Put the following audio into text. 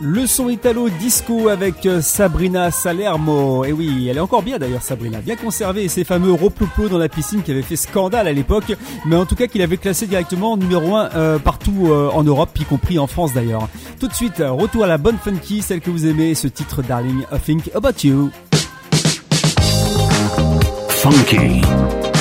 Le son italo disco avec Sabrina Salermo. Et oui, elle est encore bien d'ailleurs, Sabrina, bien conservée, et ces fameux roplouplo dans la piscine qui avaient fait scandale à l'époque, mais en tout cas qu'il avait classé directement numéro 1 partout en Europe, y compris en France d'ailleurs. Tout de suite, retour à la bonne funky, celle que vous aimez, ce titre Darling, I Think About You. Funky.